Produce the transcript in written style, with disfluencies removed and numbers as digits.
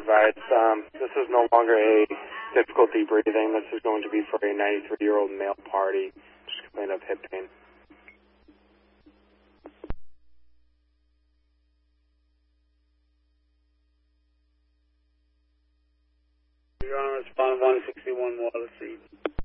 advised. This is no longer a difficulty breathing. This is going to be for a 93-year-old male party. Just complained of hip pain. Your Honor, respond 161 Water Street.